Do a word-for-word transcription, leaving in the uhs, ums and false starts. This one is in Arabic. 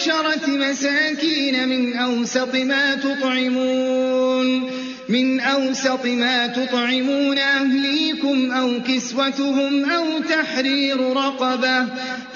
عشرة مساكين من أوسط ما تطعمون من أوسط ما تطعمون أهليكم أو كسوتهم أو تحرير رقبة